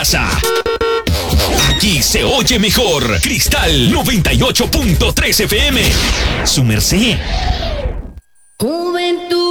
casa. Aquí se oye mejor. Cristal 98.3 FM. Su merced. Juventud.